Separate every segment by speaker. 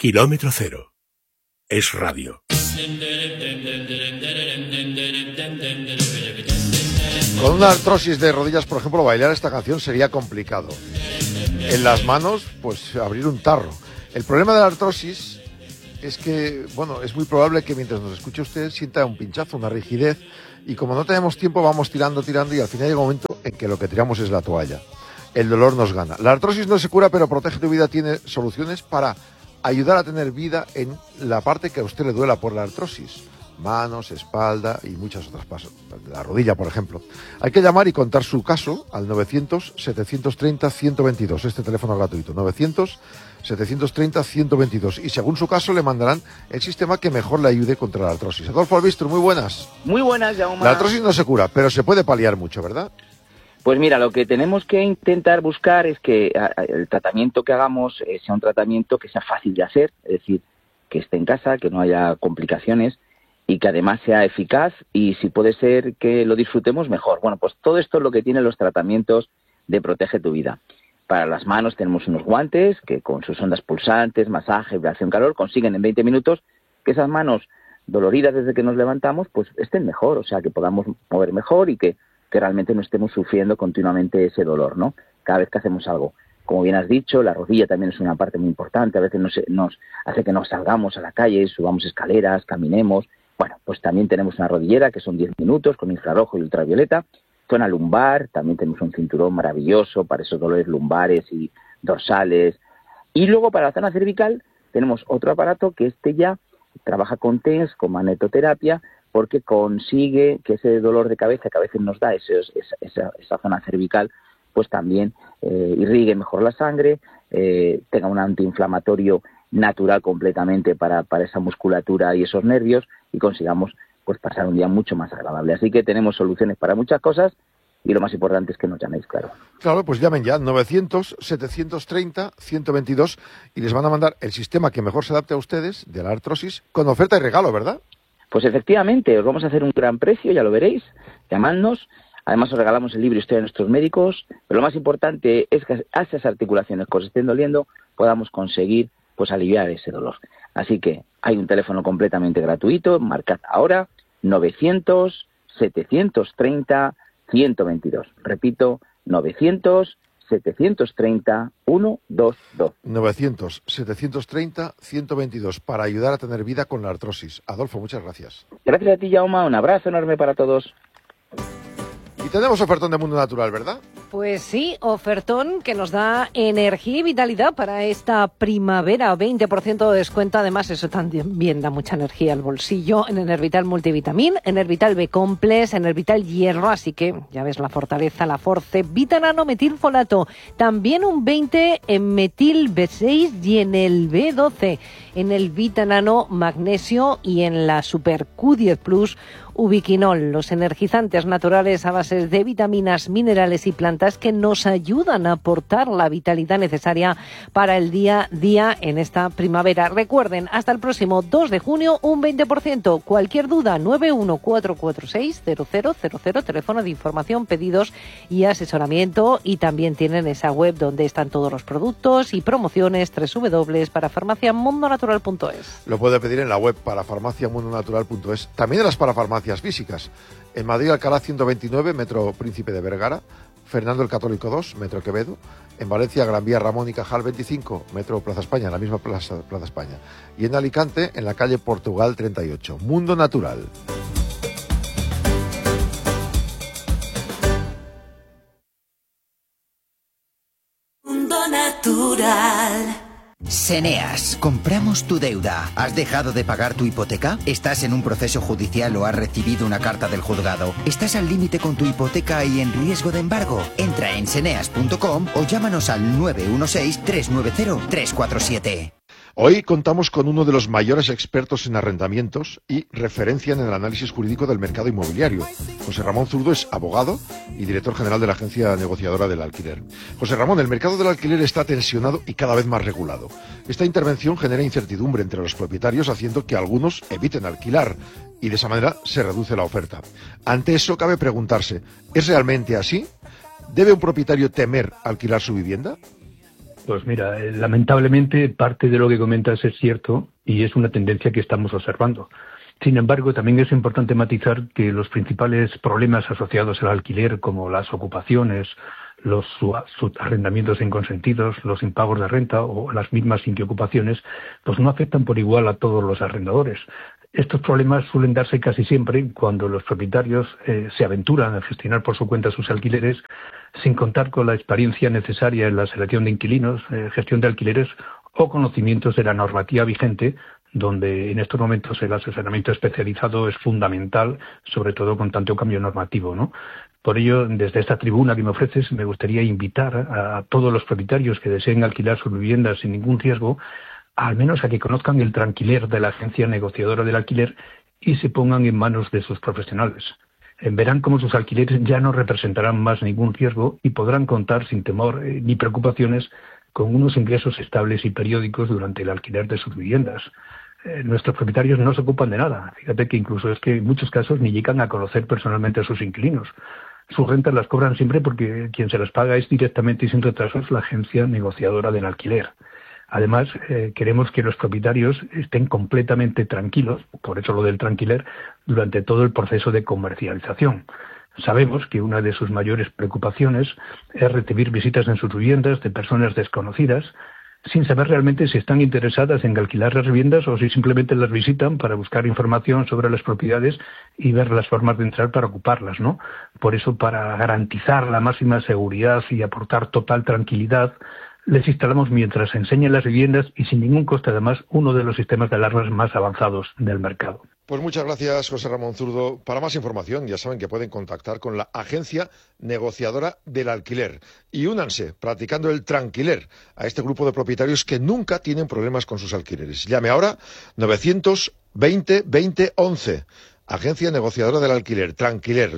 Speaker 1: Kilómetro Cero. Es radio.
Speaker 2: Con una artrosis de rodillas, por ejemplo, bailar esta canción sería complicado. En las manos, pues abrir un tarro. El problema de la artrosis es que, bueno, es muy probable que mientras nos escuche usted sienta un pinchazo, una rigidez, y como no tenemos tiempo vamos tirando y al final llega un momento en que lo que tiramos es la toalla. El dolor nos gana. La artrosis no se cura, pero Protege tu Vida tiene soluciones para ayudar a tener vida en la parte que a usted le duela por la artrosis. Manos, espalda y muchas otras cosas. La rodilla, por ejemplo. Hay que llamar y contar su caso al 900-730-122. Este teléfono gratuito. 900-730-122. Y según su caso le mandarán el sistema que mejor le ayude contra la artrosis. Adolfo Albistro, muy buenas.
Speaker 3: Muy buenas, Jaume.
Speaker 2: La artrosis no se cura, pero se puede paliar mucho, ¿verdad?
Speaker 3: Pues mira, lo que tenemos que intentar buscar es que el tratamiento que hagamos sea un tratamiento que sea fácil de hacer, es decir, que esté en casa, que no haya complicaciones y que además sea eficaz y si puede ser que lo disfrutemos mejor. Bueno, pues todo esto es lo que tienen los tratamientos de Protege tu Vida. Para las manos tenemos unos guantes que con sus ondas pulsantes, masaje, vibración, calor, consiguen en 20 minutos que esas manos doloridas desde que nos levantamos pues estén mejor, o sea, que podamos mover mejor y que realmente no estemos sufriendo continuamente ese dolor, ¿no? Cada vez que hacemos algo. Como bien has dicho, la rodilla también es una parte muy importante. A veces nos hace que nos salgamos a la calle, subamos escaleras, caminemos. Bueno, pues también tenemos una rodillera que son 10 minutos con infrarrojo y ultravioleta. Zona lumbar, también tenemos un cinturón maravilloso para esos dolores lumbares y dorsales. Y luego para la zona cervical tenemos otro aparato que ya trabaja con TENS, con magnetoterapia, porque consigue que ese dolor de cabeza que a veces nos da esa zona cervical, pues también irrigue mejor la sangre, tenga un antiinflamatorio natural completamente para esa musculatura y esos nervios y consigamos pues pasar un día mucho más agradable. Así que tenemos soluciones para muchas cosas y lo más importante es que nos llaméis, claro.
Speaker 2: Claro, pues llamen ya, 900-730-122 y les van a mandar el sistema que mejor se adapte a ustedes de la artrosis con oferta y regalo, ¿verdad?
Speaker 3: Pues efectivamente, os vamos a hacer un gran precio, ya lo veréis, llamadnos. Además os regalamos el libro Historia de nuestros médicos, pero lo más importante es que a esas articulaciones que os estén doliendo podamos conseguir pues aliviar ese dolor. Así que hay un teléfono completamente gratuito, marcad ahora 900-730-122. Repito, 900-730-122.
Speaker 2: 900-730-122 para ayudar a tener vida con la artrosis. Adolfo, muchas gracias.
Speaker 3: Gracias a ti, Jaume. Un abrazo enorme para todos.
Speaker 2: Y tenemos ofertón de Mundo Natural, ¿verdad?
Speaker 4: Pues sí, ofertón que nos da energía y vitalidad para esta primavera. 20% de descuento. Además, eso también da mucha energía al bolsillo. En Enervital Multivitamin, Enervital B-Complex, Enervital Hierro. Así que ya ves la fortaleza, la Force, Vitanano, metilfolato. También un 20 en metil B6 y en el B12. En el Vitanano, magnesio y en la Super Q10 Plus, ubiquinol, los energizantes naturales a base de vitaminas, minerales y plantas que nos ayudan a aportar la vitalidad necesaria para el día a día en esta primavera. Recuerden, hasta el próximo 2 de junio, un 20%. Cualquier duda, 914460000, teléfono de información, pedidos y asesoramiento. Y también tienen esa web donde están todos los productos y promociones, www.parafarmaciamundonatural.es.
Speaker 2: Lo puede pedir en la web parafarmaciamundonatural.es. También en las parafarmacias físicas. En Madrid, Alcalá 129, Metro Príncipe de Vergara. Fernando el Católico 2, Metro Quevedo. En Valencia, Gran Vía Ramón y Cajal 25, Metro Plaza España, en la misma Plaza España. Y en Alicante, en la calle Portugal 38. Mundo Natural.
Speaker 5: Mundo Natural.
Speaker 6: Seneas, compramos tu deuda. ¿Has dejado de pagar tu hipoteca? ¿Estás en un proceso judicial o has recibido una carta del juzgado? ¿Estás al límite con tu hipoteca y en riesgo de embargo? Entra en seneas.com o llámanos al 916-390-347.
Speaker 2: Hoy contamos con uno de los mayores expertos en arrendamientos y referencia en el análisis jurídico del mercado inmobiliario. José Ramón Zurdo es abogado y director general de la Agencia Negociadora del Alquiler. José Ramón, el mercado del alquiler está tensionado y cada vez más regulado. Esta intervención genera incertidumbre entre los propietarios, haciendo que algunos eviten alquilar y de esa manera se reduce la oferta. Ante eso cabe preguntarse, ¿es realmente así? ¿Debe un propietario temer alquilar su vivienda?
Speaker 7: Pues mira, lamentablemente parte de lo que comentas es cierto y es una tendencia que estamos observando. Sin embargo, también es importante matizar que los principales problemas asociados al alquiler, como las ocupaciones, los arrendamientos inconsentidos, los impagos de renta o las mismas inquiocupaciones, pues no afectan por igual a todos los arrendadores. Estos problemas suelen darse casi siempre cuando los propietarios se aventuran a gestionar por su cuenta sus alquileres sin contar con la experiencia necesaria en la selección de inquilinos, gestión de alquileres o conocimientos de la normativa vigente, donde en estos momentos el asesoramiento especializado es fundamental, sobre todo con tanto cambio normativo, ¿no? Por ello, desde esta tribuna que me ofreces, me gustaría invitar a todos los propietarios que deseen alquilar sus viviendas sin ningún riesgo, al menos a que conozcan el tranquiler de la agencia negociadora del alquiler y se pongan en manos de sus profesionales. Verán cómo sus alquileres ya no representarán más ningún riesgo y podrán contar sin temor ni preocupaciones con unos ingresos estables y periódicos durante el alquiler de sus viviendas. Nuestros propietarios no se ocupan de nada. Fíjate que incluso es que en muchos casos ni llegan a conocer personalmente a sus inquilinos. Sus rentas las cobran siempre porque quien se las paga es directamente y sin retrasos la agencia negociadora del alquiler. Además, queremos que los propietarios estén completamente tranquilos, por eso lo del tranquiler, durante todo el proceso de comercialización. Sabemos que una de sus mayores preocupaciones es recibir visitas en sus viviendas de personas desconocidas, sin saber realmente si están interesadas en alquilar las viviendas o si simplemente las visitan para buscar información sobre las propiedades y ver las formas de entrar para ocuparlas, ¿no? Por eso, para garantizar la máxima seguridad y aportar total tranquilidad, les instalamos mientras enseñan las viviendas y sin ningún coste además uno de los sistemas de alarmas más avanzados del mercado.
Speaker 2: Pues muchas gracias, José Ramón Zurdo. Para más información, ya saben que pueden contactar con la agencia negociadora del alquiler. Y únanse, practicando el tranquiler, a este grupo de propietarios que nunca tienen problemas con sus alquileres. Llame ahora 920 20 11. Agencia negociadora del alquiler, Tranquiler,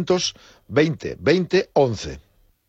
Speaker 2: 920 20 11.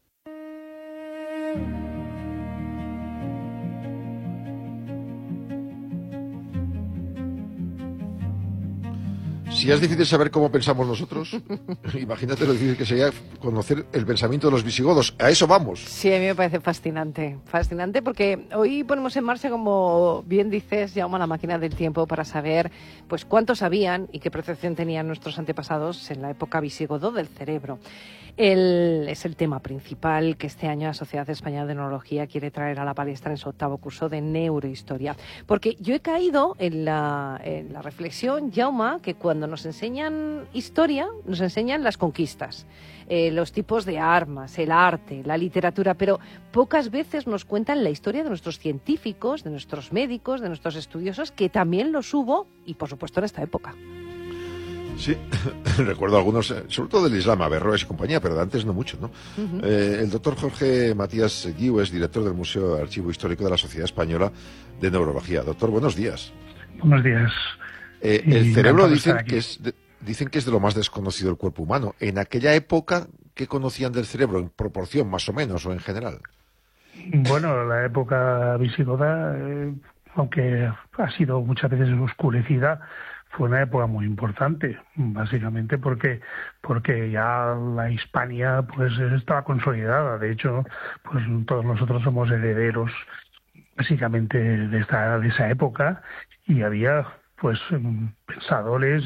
Speaker 2: Si es difícil saber cómo pensamos nosotros, imagínate lo difícil que sería conocer el pensamiento de los visigodos. A eso vamos.
Speaker 4: Sí, a mí me parece fascinante. Fascinante porque hoy ponemos en marcha, como bien dices, Jaume, la máquina del tiempo para saber pues cuánto sabían y qué percepción tenían nuestros antepasados en la época visigodo del cerebro. Es el tema principal que este año la Sociedad Española de Neurología quiere traer a la palestra en su 8º curso de neurohistoria. Porque yo he caído en la reflexión, Jaume, que cuando nos enseñan historia, nos enseñan las conquistas, los tipos de armas, el arte, la literatura, pero pocas veces nos cuentan la historia de nuestros científicos, de nuestros médicos, de nuestros estudiosos, que también los hubo, y por supuesto en esta época.
Speaker 2: Sí, recuerdo algunos, sobre todo del Islam, Averroes y compañía, pero de antes no mucho, ¿no? Uh-huh. El doctor Jorge Matías Guiu es director del Museo de Archivo Histórico de la Sociedad Española de Neurología. Doctor, buenos días.
Speaker 8: Buenos días.
Speaker 2: El cerebro dicen que es de lo más desconocido del cuerpo humano. En aquella época, ¿qué conocían del cerebro en proporción, más o menos, o en general?
Speaker 8: Bueno, la época visigoda, aunque ha sido muchas veces oscurecida, fue una época muy importante, básicamente porque ya la Hispania pues estaba consolidada. De hecho, pues todos nosotros somos herederos básicamente de esa época, y había pues pensadores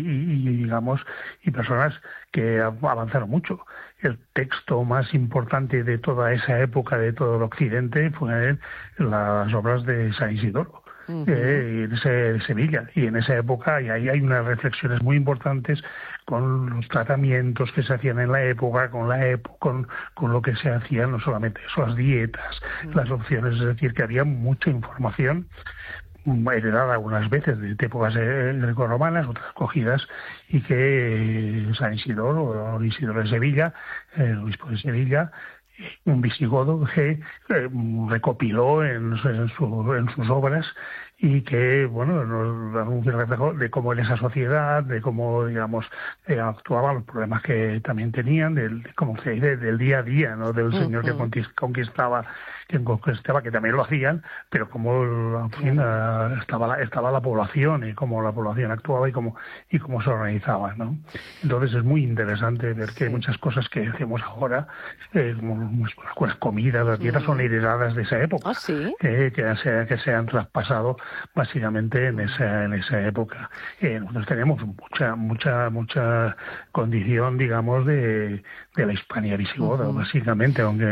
Speaker 8: y personas que avanzaron mucho. El texto más importante de toda esa época, de todo el occidente, fue las obras de San Isidoro. De Sevilla, y en esa época y ahí hay unas reflexiones muy importantes con los tratamientos que se hacían en la época, con lo que se hacía, no solamente eso, las dietas, las opciones, es decir, que había mucha información heredada algunas veces de épocas grecorromanas, otras cogidas, y que San Isidoro, o Isidoro de Sevilla, el obispo de Sevilla, un visigodo que recopiló en sus obras y que, bueno, nos dan un reflejo de cómo en esa sociedad, de cómo, digamos, actuaban, los problemas que también tenían, como se dice, del día a día, ¿no? Del señor que conquistaba, que también lo hacían, pero cómo, en fin, estaba la población y cómo la población actuaba y cómo se organizaba, ¿no? Entonces es muy interesante ver que hay muchas cosas que hacemos ahora, como las comidas, las dietas son heredadas de esa época, que se han traspasado básicamente en esa época. Nosotros tenemos mucha condición, digamos, de la Hispania visigoda, básicamente, aunque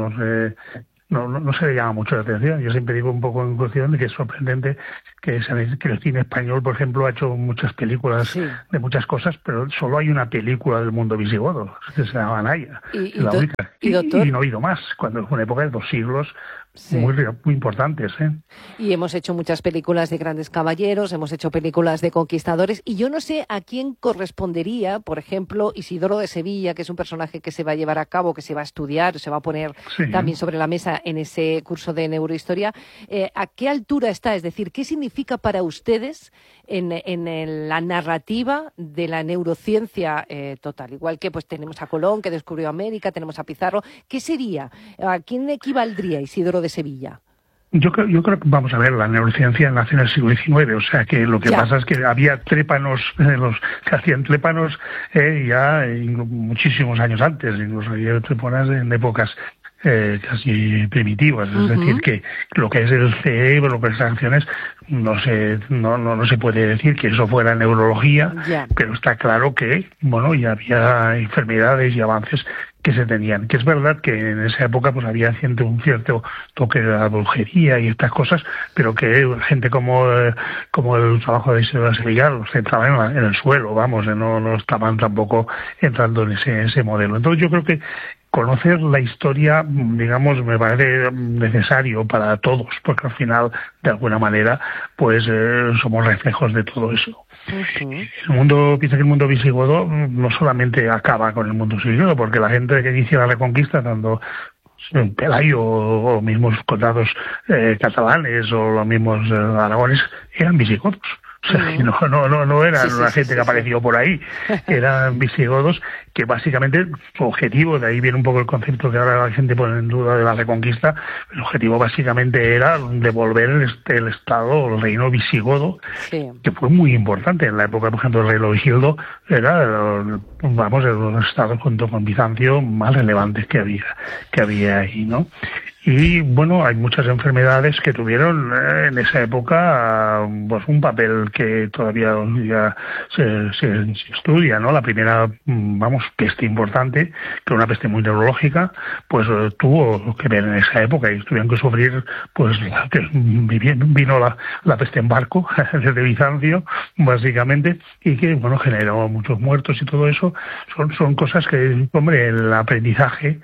Speaker 8: no se le llama mucho la atención. Yo siempre digo un poco en cuestión de que es sorprendente que el cine español, por ejemplo, ha hecho muchas películas de muchas cosas, pero solo hay una película del mundo visigodo, que se llama Naya. Y no ha habido más, cuando es una época de 2 siglos muy importantes.
Speaker 4: Y hemos hecho muchas películas de grandes caballeros, hemos hecho películas de conquistadores, y yo no sé a quién correspondería, por ejemplo, Isidoro de Sevilla, que es un personaje que se va a llevar a cabo, que se va a estudiar, se va a poner también sobre la mesa en ese curso de neurohistoria. ¿A qué altura está? Es decir, ¿qué significa para ustedes en la narrativa de la neurociencia total? Igual que pues tenemos a Colón, que descubrió América, tenemos a Pizarro. ¿Qué sería? ¿A quién equivaldría Isidoro de Sevilla?
Speaker 8: Yo creo que, vamos a ver, la neurociencia nació en el siglo XIX, o sea que lo que pasa es que había trépanos, que hacían trépanos ya muchísimos años antes, incluso había trépanos en épocas casi primitivas, es decir, que lo que es el cerebro, lo que es las acciones, no se puede decir que eso fuera neurología, pero está claro que, bueno, ya había enfermedades y avances que se tenían, que es verdad que en esa época pues había un cierto toque de la brujería y estas cosas, pero que gente como el trabajo de Isidoro de Sevilla los centraba en el suelo, vamos, no estaban tampoco entrando en ese modelo. Entonces yo creo que conocer la historia, digamos, me parece necesario para todos, porque al final, de alguna manera, pues somos reflejos de todo eso. Piensa que el mundo visigodo no solamente acaba con el mundo visigodo, porque la gente que inicia la Reconquista, tanto Pelayo o mismos condados catalanes o los mismos aragones, eran visigodos. O sea, no eran la gente que apareció por ahí, eran visigodos que básicamente su objetivo, de ahí viene un poco el concepto que ahora la gente pone en duda de la Reconquista, el objetivo básicamente era devolver el estado, el reino visigodo, que fue muy importante en la época, por ejemplo, el rey Leovigildo era, el estado junto con Bizancio más relevantes que había ahí, ¿no? Y bueno, hay muchas enfermedades que tuvieron en esa época pues un papel que todavía ya se estudia, ¿no? La primera, peste importante, que era una peste muy neurológica, pues tuvo que ver en esa época y tuvieron que sufrir, pues que vino la peste en barco desde Bizancio, básicamente, y que bueno, generó muchos muertos y todo eso. Son cosas que, hombre, el aprendizaje,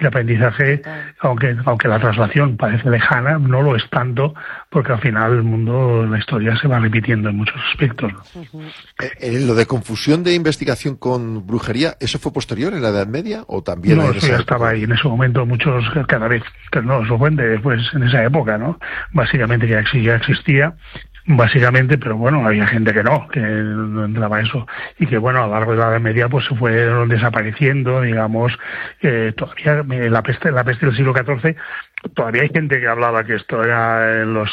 Speaker 8: aunque la traslación parece lejana, no lo es tanto, porque al final el mundo, la historia se va repitiendo en muchos aspectos.
Speaker 2: Lo de confusión de investigación con brujería, ¿eso fue posterior en la Edad Media o también?
Speaker 8: No, eso ya estaba ahí en ese momento, muchos, cada vez, no, eso fue después, en esa época, ¿no? Básicamente ya existía. Básicamente, pero bueno, había gente que no entraba eso, y que bueno, a lo largo de la Edad Media pues se fueron desapareciendo, digamos, todavía la peste del siglo XIV, todavía hay gente que hablaba que esto era los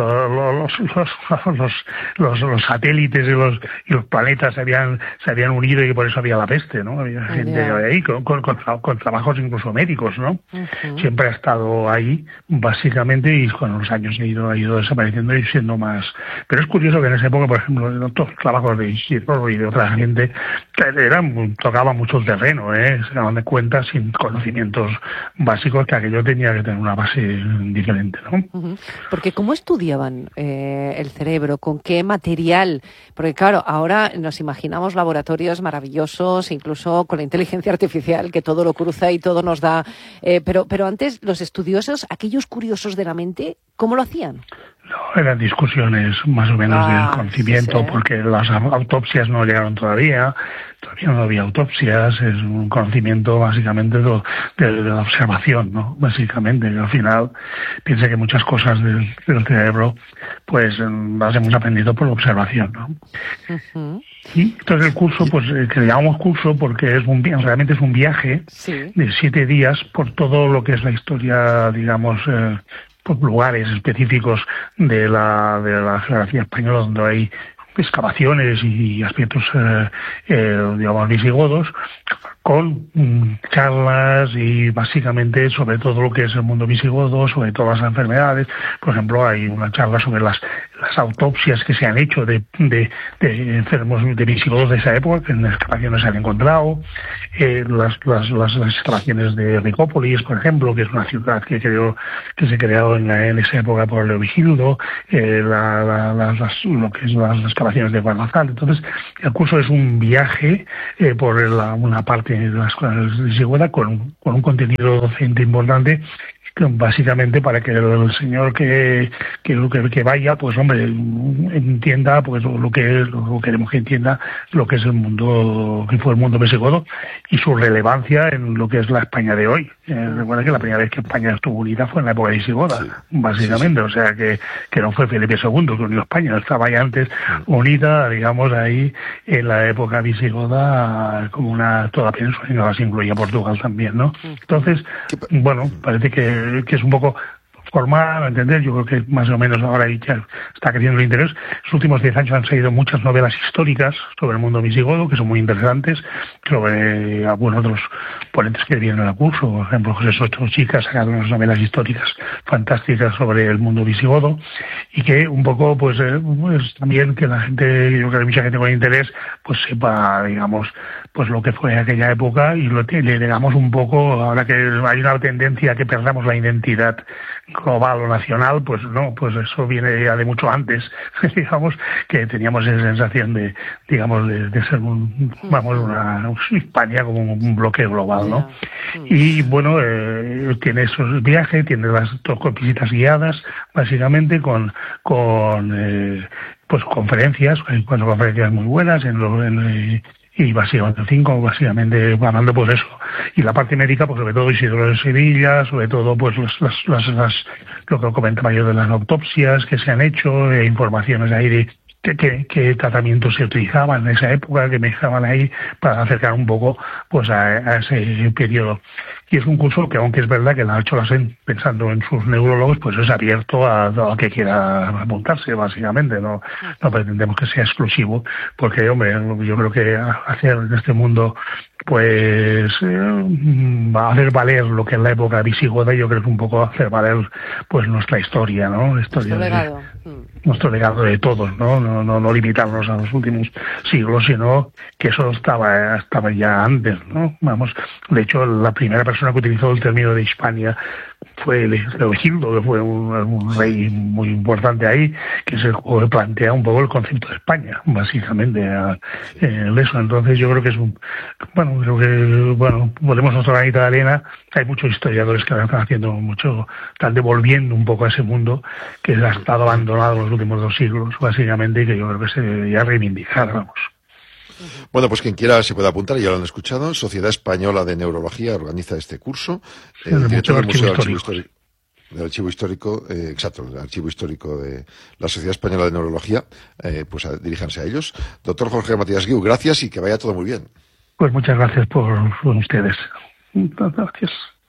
Speaker 8: satélites y los planetas se habían unido y que por eso había la peste, ¿no? Había gente ahí con trabajos incluso médicos, ¿no? Siempre ha estado ahí, básicamente, y con los años ha ido desapareciendo y siendo más. Pero es curioso que en esa época, por ejemplo, en otros trabajos de Isidoro y de otra gente, tocaban mucho el terreno, se daban de cuenta sin conocimientos básicos que aquello tenía que tener una base diferente, ¿no?
Speaker 4: Porque ¿cómo estudiaban el cerebro? ¿Con qué material? Porque claro, ahora nos imaginamos laboratorios maravillosos, incluso con la inteligencia artificial, que todo lo cruza y todo nos da. Pero antes, los estudiosos, aquellos curiosos de la mente, ¿cómo lo hacían?
Speaker 8: eran discusiones más o menos del conocimiento,
Speaker 4: sí.
Speaker 8: porque las autopsias no llegaron todavía no había autopsias, es un conocimiento básicamente de la observación, ¿no? Básicamente, al final piensa que muchas cosas del cerebro pues las hemos aprendido por observación, ¿no?
Speaker 4: Uh-huh.
Speaker 8: Y entonces el curso, pues que le llamamos curso porque realmente es un viaje de 7 días por todo lo que es la historia, digamos, por lugares específicos de la geografía española donde hay excavaciones y aspectos, digamos, visigodos, con charlas y básicamente sobre todo lo que es el mundo visigodo, sobre todas las enfermedades. Por ejemplo, hay una charla sobre las autopsias que se han hecho de enfermos de visigodos de esa época, que en excavaciones se han encontrado, las excavaciones de Ricópolis, por ejemplo, que es una ciudad que se creó en esa época por Leovigildo, lo que es las excavaciones de Guadalajara. Entonces, el curso es un viaje por una parte de las cosas visigodas con un contenido docente importante, básicamente para que el señor que vaya, pues hombre, entienda pues lo queremos que entienda lo que es el mundo, que fue el mundo visigodo y su relevancia en lo que es la España de hoy. Recuerda que la primera vez que España estuvo unida fue en la época visigoda, básicamente, o sea que no fue Felipe II que unió España, estaba ya antes unida, digamos, ahí en la época visigoda como toda la península, y no se incluía Portugal también, ¿no? Entonces, bueno, parece que es un poco formar, entender, yo creo que más o menos ahora ya está creciendo el interés. Los últimos 10 años han salido muchas novelas históricas sobre el mundo visigodo, que son muy interesantes, sobre algunos de los ponentes que vienen al curso, por ejemplo, José Soto Chica ha sacado unas novelas históricas fantásticas sobre el mundo visigodo, y que un poco, pues también que la gente, yo creo que hay mucha gente con interés, pues sepa, digamos, pues lo que fue aquella época, y le digamos un poco, ahora que hay una tendencia a que perdamos la identidad global o nacional, pues no, pues eso viene ya de mucho antes, digamos, que teníamos esa sensación de ser una España como un bloque global, ¿no? Y bueno, tiene esos viajes, tiene las visitas guiadas, básicamente con pues conferencias, hay 4 conferencias muy buenas y básicamente 5, básicamente hablando pues eso. Y la parte médica, pues sobre todo Isidro de Sevilla, sobre todo pues lo que comentaba yo de las autopsias que se han hecho, informaciones ahí de qué tratamientos se utilizaban en esa época, que me dejaban ahí para acercar un poco pues a ese periodo. Y es un curso que, aunque es verdad que lo ha hecho la SEN pensando en sus neurólogos, pues es abierto a que quiera apuntarse, básicamente. No pretendemos que sea exclusivo, porque, hombre, yo creo que hacer en este mundo, pues, hacer valer lo que es la época visigoda, yo creo que un poco hacer valer, pues, nuestra historia, ¿no? Nuestro legado de todos, no limitarnos a los últimos siglos, sino que eso estaba ya antes, ¿no? Vamos, de hecho, la primera persona que utilizó el término de Hispania fue Leovigildo, que fue un rey muy importante ahí, que plantea un poco el concepto de España, básicamente, eso. Entonces yo creo que ponemos nuestra granita de arena. Hay muchos historiadores que están haciendo están devolviendo un poco a ese mundo que ha estado abandonado en los últimos 2 siglos, básicamente, y que yo creo que se debería reivindicar, vamos.
Speaker 2: Bueno, pues quien quiera se puede apuntar, ya lo han escuchado. Sociedad Española de Neurología organiza este curso. El director del Museo del Archivo Histórico, exacto, el Archivo Histórico de la Sociedad Española de Neurología, pues diríjanse a ellos. Doctor Jorge Matías Guiu, gracias y que vaya todo muy bien.
Speaker 8: Pues muchas gracias por ustedes. Gracias.